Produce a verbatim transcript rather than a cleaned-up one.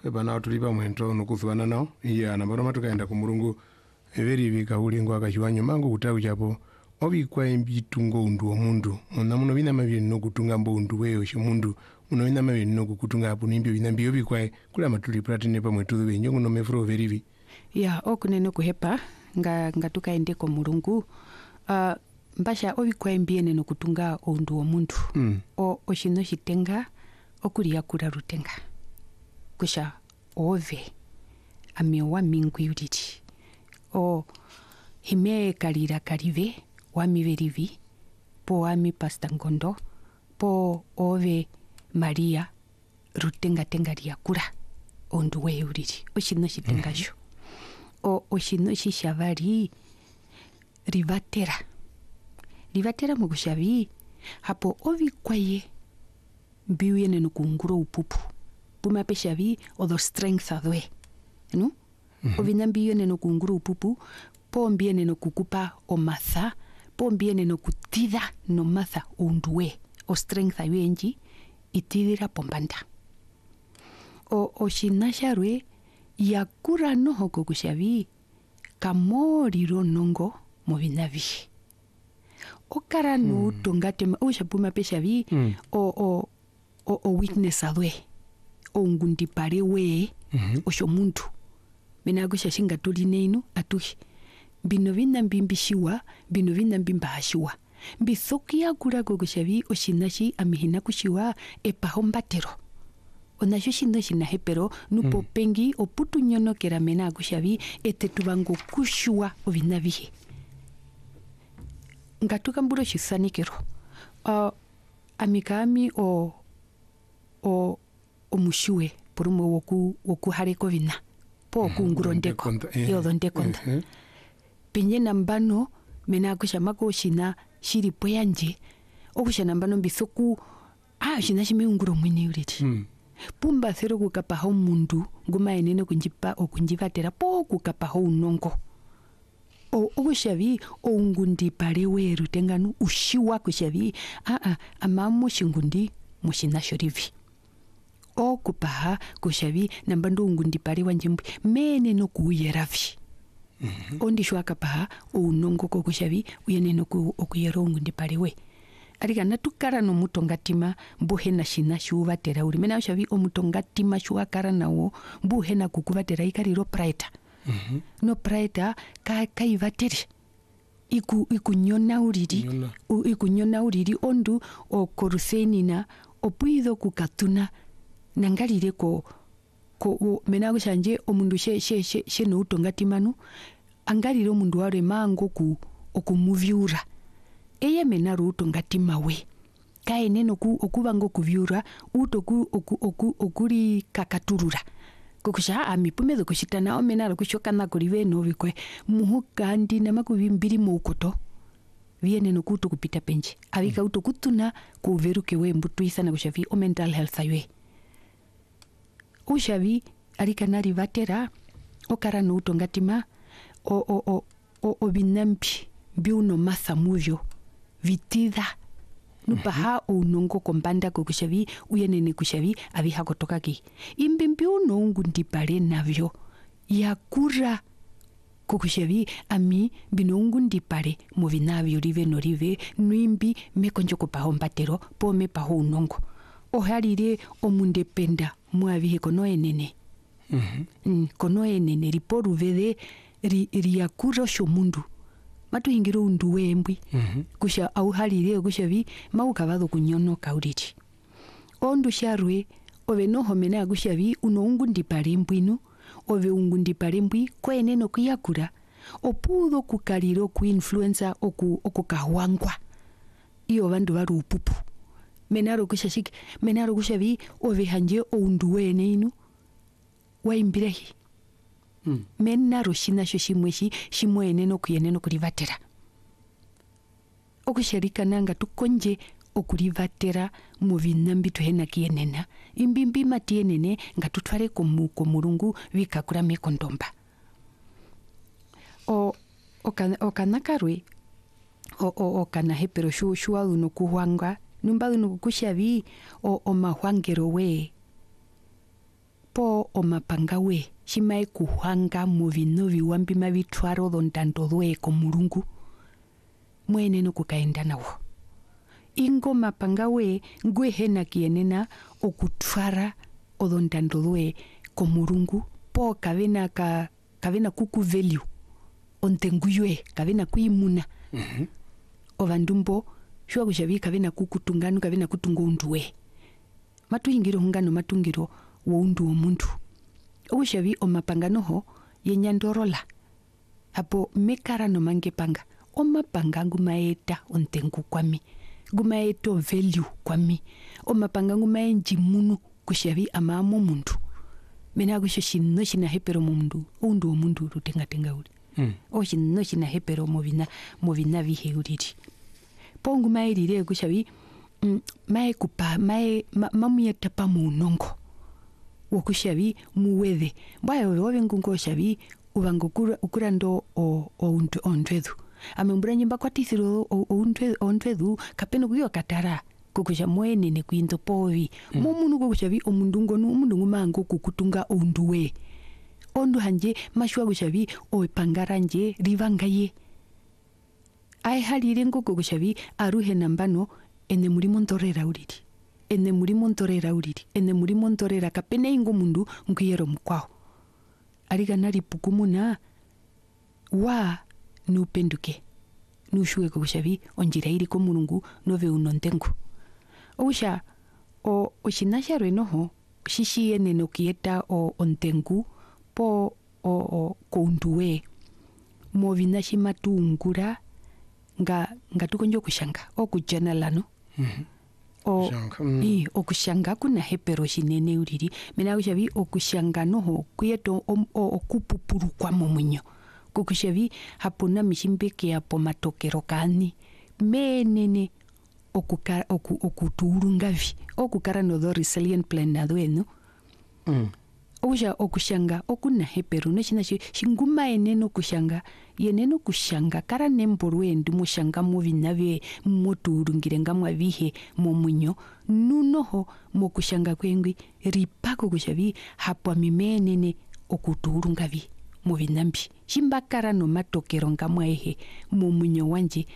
kwepa nao tulipa mwento nukuthuana nao iya nambano matukaenda kumurungu everi vikaulingo akachiwanyo mangu kutawu chapo ovikwa embitungo undu omundu muna muno vina mavye nokutunga mbo undu weyo shomundu muno vina mavye nokukutunga apu nimbyo vina mbio vikwa kula matuli pratine pa mwetu ve nyongo no mefro verivi ya okuneno kuhepa nga ngatukaende ko mulungu uh, mbasha ovikwa embiene nokutunga undu omundu mm. o oshino shitenga okulia kula rutenga kusha ove amewa mingu yuliti o hime kalira kalive wami verivi po wami pasta ngondo po ove Maria rutenga tenga lia kula ondu we yuliti oshino shitenga mm. sho o oshino shishavari rivatera rivatera mukushavi hapo ovi kwaye mbiuye neno kunguro upupu puma peshavi odo strength adwe no mm-hmm. ovina mbiuye neno kunguro upupu po mbie neno kukupa o matha po mbie neno kutida no matha undwe o strength ayenji itidira pombanda o o shinasharwe yakura noho kokushavi kamoriro nongo movinavi okara no mm. tongate ushapuma peshavi mm. o o o, o weakness adwe o ngundi pare we mm-hmm. osho muntu menago shashinga tulineino atuhi bino vinda mbimbishiwa bino vinda mbimbahashiwa bisokia kura gokushavi oshinashi amihina kushiwa epahombatero onasho shindo shinahe pero nupo mm. pengi oputu nyono kera mena kushavi etetubango kushua ovinavihe ngatuka mburo shisanikero uh, amikami o o omushiwe purumo woku woku hareko vina po kunguro ndeko yodo ndekonda uh-huh. penye nambano mena kushamako shina shiri poyanje okusha nambano bisoku ah shina shimiunguro mwini uriti mm. pumba thero kukapa ho mundu nguma enene kunjipa okunjivatera po kukapa ho unongo o okushavi o ngundi pare weru tenganu ushiwa kushavi a a amamu shingundi mushina shorivi o kupaha kushavi nambando ngundi pare wanjimbi mene no kuyeravi mm-hmm. ondi shwa kapaha o unongo ko kushavi uyene no ku okuyero ngundi pare we arika natukara no mutongatima mbuhena shina shuvatera uri mena ushavi o mutongatima shuakara nawo mbuhena kukuvatera ikariro praeta mm-hmm. no praeta ka kaivateri iku ikunyona uriri u, ikunyona uriri ondu o korusenina opuido kukatuna nangalire ko ko mena kushanje omundu she she she, she no utongatimanu angalire omundu ware mango ku okumuvyura eye mena ruto ngatima we kaene no ku okubango kuvyura utoku oku oku okuri kakaturura kokusha amipume do kushitana omena ro kushokana kurive no bikwe muhukandi na makubimbiri mu ukoto viene no kuto kupita penje abika mm. utokutuna kuveruke we mbutu isana kushavi o mental health aywe ushavi arikanari vatera okara no utongatima o o o o, o binampi biuno masa muvyo vitida nupaha mm-hmm. unongo kombanda kokushavi uyenene kushavi abiha kotoka ki imbimbi unongo ndipare navyo yakura kokushavi ami binongo ndipare movinavyo rive no rive nuimbi mekonjo kopahombatero pome paho unongo oharire omundependa muavihe kono enene mhm mm, kono enene riporu vede ri riakura shomundu matu hingiro undu wembwi mm-hmm. kusha au halire kushavi maukavado kunyono kauriti ondu sharwe ove no homena kushavi unoungu ndipare mbwinu ove ungu ndipare mbwi kwene no kuyakura opudo kukaliro ku influencer oku okukahwangwa iyo bandu baru upupu menaro kushashik menaro kushavi ove hanje undu wene inu waimbirehi Mm. mena roshina sho shimweshi shimwene no kuyene no kurivatera okusharika nanga tukonje okurivatera mu binambi tuhena kiyenena imbimbi matiyenene ngatutware ko mu ko murungu vikakura mekondomba o okana okanakarwe o o okana hepero shu shu aluno kuhwanga numba no kushavi o o mahwangero we po omapanga we shimae kuhanga movino viwambi mavitwaro dhondando dhwe komurungu mwene no kukaenda nawo ingo mapanga we ngwe hena kienena okutwara odhondando dhwe komurungu po kavena ka kavena kuku value ontenguywe kavena kuimuna mhm ovandumbo shwa kushavi kavena kukutungano kavena kutungunduwe matuyingiro hungano matungiro woundu omundu ushavi omapanganoho yenyandorola hapo mekara no mangepanga omapanga ngumaeta ontengu kwami ngumaeto value kwami omapanga ngumaenji munu kushavi amamo mundu mena kusho shino shina hepero mundu undu omundu rutenga tenga uri mm. o shino shina hepero movina movina vihe uriri pongu mairire kushavi mm, mae kupa mae ma, mamuyeta pa munongo wokushavi muwethe baya wewe ngungo shavi ubangukura ukurando o ondu ondwedu amembura nyimba kwatithiro ondwe ondwedu kapeno kuyo katara kokusha mwene ne kwindo povi mm. momunu kokushavi omundungo nu mundungu mango kukutunga onduwe ondu hanje mashwa kushavi opangaranje rivangaye ai halire ngoko kushavi aruhe nambano ene muri montorera uriri ene muri montorera uriri ene muri montorera kapene ingo mundu nkuyero mkwao ariga nari pukumuna wa nupenduke nushuwe kushavi onjira iri ko mulungu nove unontengu usha o oshinasha renoho shishi ene no kieta o ontengu po o, o konduwe movina shimatungura nga ngatukonjo kushanga okujanalano mhm o mm. i okushanga kuna hepero shinene uriri mena kushavi okushanga noho kuyeto okupupuru kwa momunyo kukushavi hapona mishimbeke apo matokero kani menene okukara oku okuturungavi okukara no the resilient plan nadweno mm. Oja okushanga okuna hepero neshina shinguma eneno kushanga yeneno kushanga kara nemborwe ndumushanga muvinave moturungire ngamwa vihe momunyo nunoho mokushanga kwengwi ripako kushavi hapo mimenene okuturungavi muvinambi shimbakara no matokero ngamwa ehe momunyo wanje